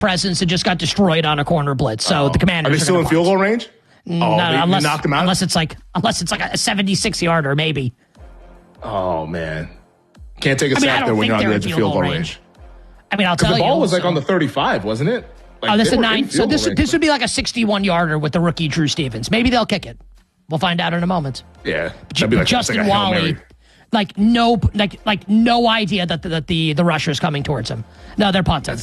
presence and just got destroyed on a corner blitz. So the Commanders are they still in field goal range? No, they knocked him out? Unless it's like a 76-yarder, maybe. Oh, man. Can't take a sack there when you're on the edge of field goal range. I mean, I'll tell you. The ball was like on the 35, wasn't it? Like, this is 9. So this would be like a 61-yarder with the rookie Drew Stevens. Maybe they'll kick it. We'll find out in a moment. Yeah. That'd be like, Justin Wally, no idea that the rusher's coming towards him. No, they're punting.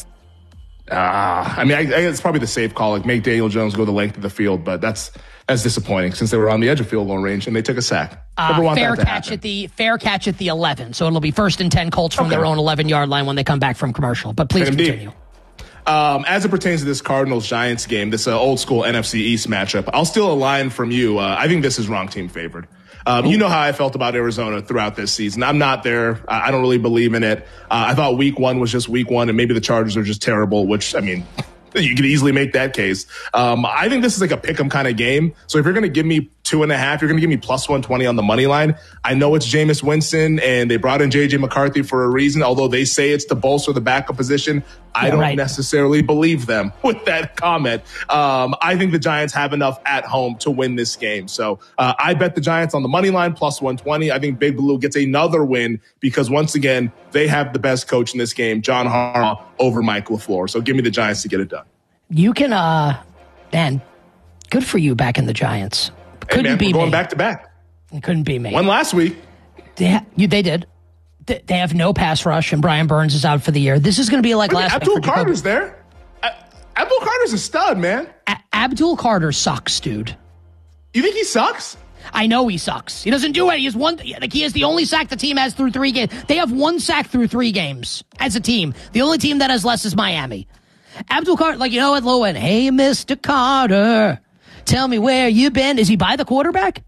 I mean, I guess it's probably the safe call. Like, make Daniel Jones go the length of the field, but that's disappointing since they were on the edge of field goal range and they took a sack. Fair catch at the 11. So it'll be 1st and 10 Colts from their own 11-yard line when they come back from commercial. But please continue. As it pertains to this Cardinals-Giants game, this old school NFC East matchup, I'll steal a line from you. I think this is wrong team favored. You know how I felt about Arizona throughout this season. I'm not there. I don't really believe in it. I thought week 1 was just week 1, and maybe the Chargers are just terrible, which, I mean, you could easily make that case. I think this is like a pick'em kind of game. So if you're going to give me 2.5, you're going to give me plus 120 on the money line. I know it's Jameis Winston, and they brought in J.J. McCarthy for a reason, although they say it's to bolster the backup position. I don't necessarily believe them with that comment. I think the Giants have enough at home to win this game. So I bet the Giants on the money line, plus 120. I think Big Blue gets another win because, once again, they have the best coach in this game, John Harbaugh, over Mike LaFleur. So give me the Giants to get it done. You can, man, good for you back in the Giants. Couldn't be me. Going back to back. It couldn't be me. One last week. They did. They have no pass rush, and Brian Burns is out for the year. This is going to be like last week. Abdul Carter's there. Abdul Carter's a stud, man. Abdul Carter sucks, dude. You think he sucks? I know he sucks. He doesn't do it. He has the only sack the team has through 3 games. They have 1 sack through 3 games as a team. The only team that has less is Miami. Abdul Carter, like, you know what, Lowen? Hey, Mr. Carter, tell me where you been. Is he by the quarterback?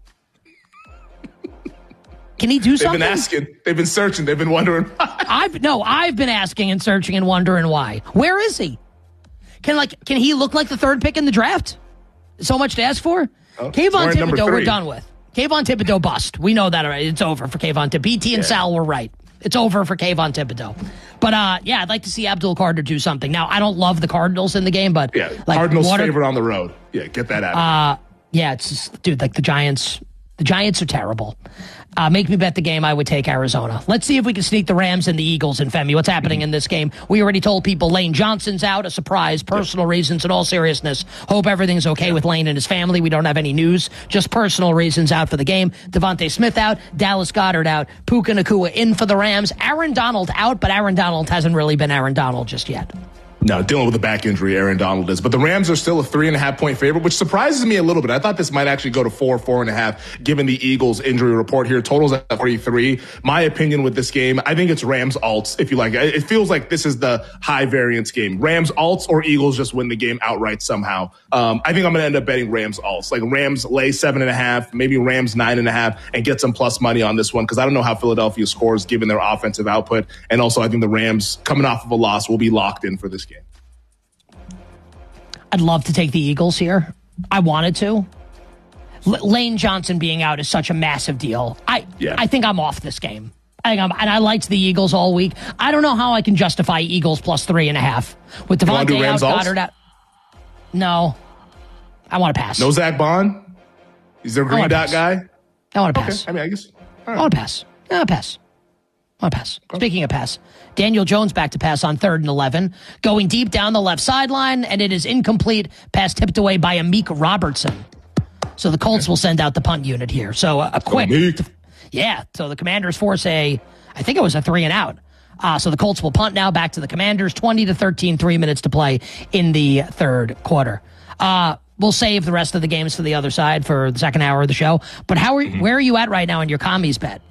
Can he do something? They've been asking. They've been searching. They've been wondering why. I've been asking and searching and wondering why. Where is he? Can he look like the 3rd pick in the draft? So much to ask for? Kayvon Thibodeau, we're done with. Kayvon Thibodeau bust. We know that already. It's over for Kayvon Thibodeau. BT and Sal were right. It's over for Kayvon Thibodeau. But, I'd like to see Abdul Carter do something. Now, I don't love the Cardinals in the game, but... Yeah, Cardinals favorite on the road. Yeah, get that out of yeah, it's just, dude, like the Giants are terrible. Make me bet the game. I would take Arizona. Let's see if we can sneak the Rams and the Eagles in, Femi. What's happening in this game? We already told people Lane Johnson's out, a surprise, personal reasons. In all seriousness, hope everything's okay with Lane and his family. We don't have any news, just personal reasons out for the game. Devontae Smith out, Dallas Goedert out, Puka Nacua in for the Rams. Aaron Donald out, but Aaron Donald hasn't really been Aaron Donald just yet. No, dealing with a back injury, Aaron Donald is. But the Rams are still a 3.5-point favorite, which surprises me a little bit. I thought this might actually go to 4.5, given the Eagles injury report here. Totals at 43. My opinion with this game, I think it's Rams alts, if you like. It feels like this is the high variance game. Rams alts or Eagles just win the game outright somehow. I think I'm going to end up betting Rams alts. Like Rams lay 7.5, maybe Rams 9.5, and get some plus money on this one because I don't know how Philadelphia scores given their offensive output. And also I think the Rams, coming off of a loss, will be locked in for this game. I'd love to take the Eagles here. I wanted to. Lane Johnson being out is such a massive deal. I think I'm off this game. And I liked the Eagles all week. I don't know how I can justify Eagles plus 3.5 with Devontae out, Goddard out. No, I want to pass. No Zach Bond. Is there a green dot guy? I want to pass. Okay. I mean, I guess. Right. I want to pass. Yeah, pass. I want to pass. Speaking of pass, Daniel Jones back to pass on 3rd and 11, going deep down the left sideline, and it is incomplete. Pass tipped away by Amik Robertson. So the Colts will send out the punt unit here. So a quick, so the Commanders force I think it was a 3 and out. So the Colts will punt now back to the Commanders. 20-13, 3 minutes to play in the 3rd quarter. We'll save the rest of the games for the other side for the second hour of the show. But where are you at right now in your commies bet?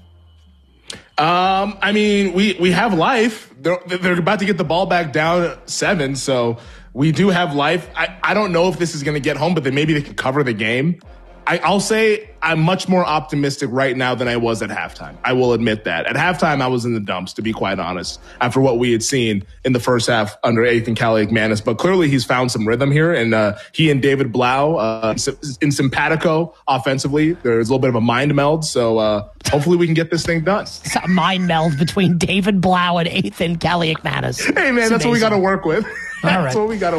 I mean, we have life. They're about to get the ball back down at 7, so we do have life. I don't know if this is going to get home, but then maybe they can cover the game. I'll say I'm much more optimistic right now than I was at halftime. I will admit that. At halftime, I was in the dumps, to be quite honest, after what we had seen in the first half under Ethan Caliac-Manis. But clearly he's found some rhythm here, and he and David Blau in simpatico offensively. There's a little bit of a mind meld, so hopefully we can get this thing done. It's a mind meld between David Blau and Ethan Caliac-Manis. Hey, man, that's what we got to work with. That's right. what we got to